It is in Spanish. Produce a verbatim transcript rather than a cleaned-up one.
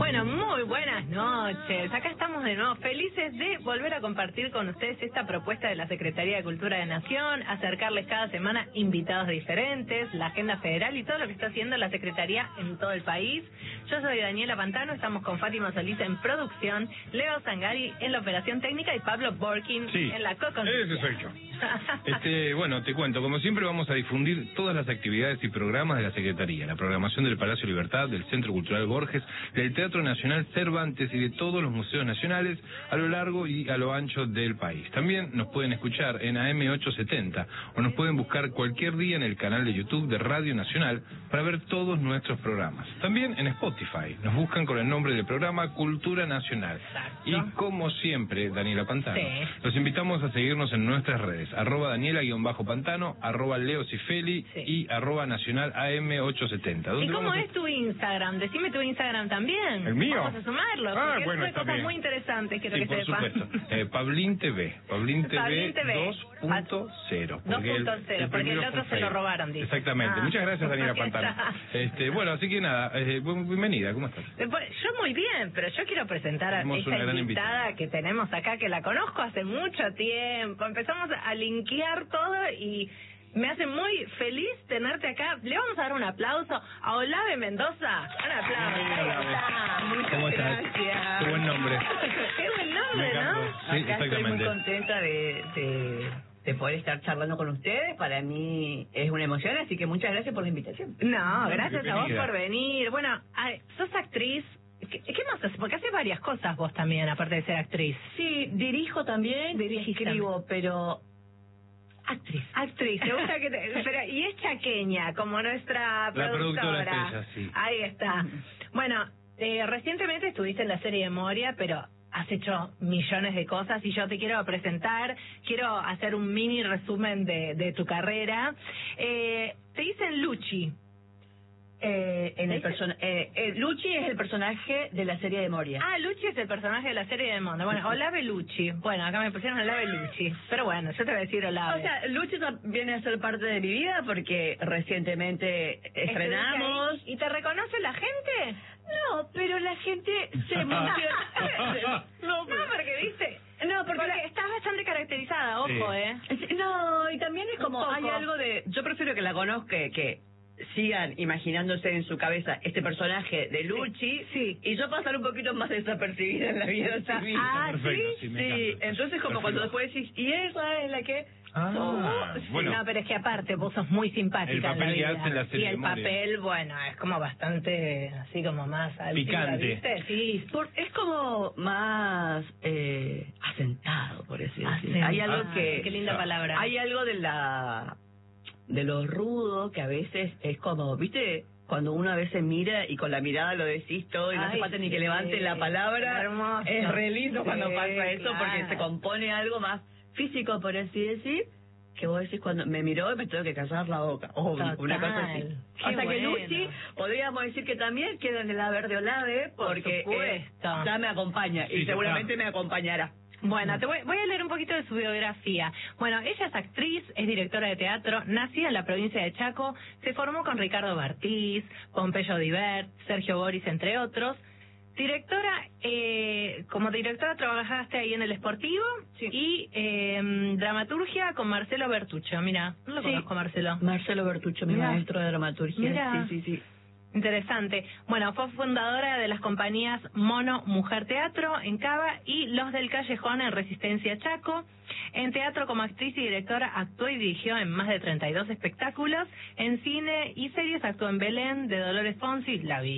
Bueno, muy buenas noches. Acá estamos de nuevo felices de volver a compartir con ustedes esta propuesta de la Secretaría de Cultura de Nación, acercarles cada semana invitados diferentes, la agenda federal y todo lo que está haciendo la Secretaría en todo el país. Yo soy Daniela Pantano, estamos con Fátima Solís en producción, Leo Zangari en la operación técnica y Pablo Borkin sí, en la co-conducción. Ese soy yo. Este, bueno, te cuento, como siempre vamos a difundir todas las actividades y programas de la Secretaría, la programación del Palacio Libertad, del Centro Cultural Borges, del Teatro Nacional Cervantes y de todos los museos nacionales a lo largo y a lo ancho del país. También nos pueden escuchar en A M ochocientos setenta o nos pueden buscar cualquier día en el canal de YouTube de Radio Nacional para ver todos nuestros programas. También en Spotify nos buscan con el nombre del programa Cultura Nacional. Exacto. Y como siempre, Daniela Pantano, sí. los invitamos a seguirnos en nuestras redes, arroba Daniela-Pantano, arroba Leo Cifeli sí. y arroba Nacional A M ochocientos setenta. ¿Y cómo a... es tu Instagram? Decime tu Instagram también. ¿El mío? Vamos a sumarlo, ah, porque bueno, es cosas bien. muy interesantes, quiero sí, que por sepan. supuesto. Eh, Pablín T V, Pablín T V dos punto cero. dos punto cero, porque el otro se lo robaron, dice. Exactamente. Ah. Muchas gracias, Daniela Pantano. Este, bueno, así que nada, eh, bienvenida, ¿cómo estás? Yo muy bien, pero yo quiero presentar a esta invitada, invitada que tenemos acá, que la conozco hace mucho tiempo. Empezamos a linkear todo y me hace muy feliz tenerte acá. Le vamos a dar un aplauso a Olave Mendoza. Un aplauso. Hola, Muchas ¿cómo estás? gracias. Qué buen nombre. Qué buen nombre, ¿no? Sí, acá exactamente. estoy muy contenta de, de, de poder estar charlando con ustedes. Para mí es una emoción, así que muchas gracias por la invitación. No, gracias Bienvenida. a vos por venir. Bueno, ay, sos actriz. ¿Qué, ¿Qué más haces? Porque haces varias cosas vos también, aparte de ser actriz. Sí, dirijo también, Dirigís escribo, también. pero... Actriz. Actriz, te gusta que te... Pero, y es chaqueña, como nuestra La productora. productora es ella, sí. Ahí está. Bueno, eh, recientemente estuviste en la serie de Moria, pero has hecho millones de cosas y yo te quiero presentar, quiero hacer un mini resumen de, de tu carrera. Eh, te dicen Luchi. Eh, en el persona eh, eh, Luchi es el personaje de la serie de Moria. Ah, Luchi es el personaje de la serie de Moria. Bueno, Olave Luchi. Bueno, acá me pusieron Olave Luchi. Pero bueno, yo te voy a decir Olave. O sea, Luchi viene a ser parte de mi vida porque recientemente estrenamos. ¿Y te reconoce la gente? No, pero la gente se emociona. no, no, porque viste... No, porque, porque la... estás bastante caracterizada, ojo, sí. ¿eh? No, y también es como, Un hay poco. algo de... Yo prefiero que la conozca, que sigan imaginándose en su cabeza este personaje de Luchi, sí. y yo pasar un poquito más desapercibida en la vida civil. Ah, Perfecto, ¿sí? sí, me Sí, encanta. entonces como Perfecto. cuando después decís, y esa es la que... Ah, Oh, Sí, bueno. no, pero es que aparte vos sos muy simpática. El papel en la que vida. hace en la serie Y el de Moria. papel, bueno, es como bastante, así como más... altiva, Picante. ¿viste? Sí. Por, es como más eh, asentado, por así decirlo. Asentado. Hay algo Ah, que... qué linda palabra. Hay algo de la... de lo rudo que a veces es como, ¿viste? Cuando uno a veces mira y con la mirada lo decís todo y no hace Ay, falta ni sí, que levante la palabra. hermoso. Es re lindo cuando Sí, pasa eso claro. porque se compone algo más físico, por así decir, que vos decís cuando me miró y me tengo que callar la boca. O Total. una cosa así. Qué Hasta que bueno. Luchi, podríamos decir que también queda en el haber de Olave, Por porque eh, supuesto. ya me acompaña Sí, y ya seguramente está. me acompañará. Bueno, te voy, voy a leer un poquito de su biografía. Bueno, ella es actriz, es directora de teatro, nacida en la provincia de Chaco, se formó con Ricardo Bartiz, Pompeyo Divert, Sergio Boris, entre otros. Directora, eh, como directora trabajaste ahí en el Sportivo Sí. y eh, dramaturgia con Marcelo Bertuccio. Mira, no lo Sí. conozco, Marcelo. Marcelo Bertuccio, mi Mirá. maestro de dramaturgia. Mirá. Sí, sí, sí. Interesante. Bueno, fue fundadora de las compañías Mono Mujer Teatro en Cava y Los del Callejón en Resistencia Chaco. En teatro como actriz y directora actuó y dirigió en más de treinta y dos espectáculos. En cine y series actuó en Belén, de Dolores Fonsi, La Vi.